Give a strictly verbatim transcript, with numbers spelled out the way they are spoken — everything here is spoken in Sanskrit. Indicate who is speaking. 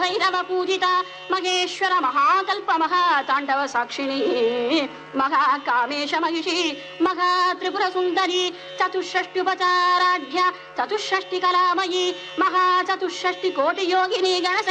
Speaker 1: भैरव पूजिता महेश्वर महाकल्प महातांडव साक्षिणी महाकामेश महिषी महात्रिपुर सुंदरी चतुष्षष्ट्युपचाराढ्य चतुष्षष्टि कलामयी महाचतुष्षष्टि कोटि योगिनी गण